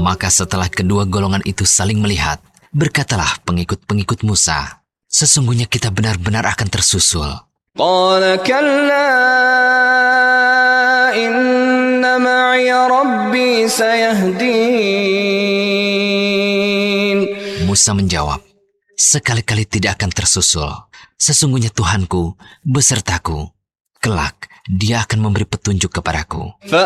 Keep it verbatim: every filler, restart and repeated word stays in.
Maka setelah kedua golongan itu saling melihat, berkatalah pengikut-pengikut Musa, sesungguhnya kita benar-benar akan tersusul. قال كلا إن معي ربي سيهدين. Musa menjawab, sekali-kali tidak akan tersusul. Sesungguhnya Tuhanku besertaku. Kelak dia akan memberi petunjuk kepadaku.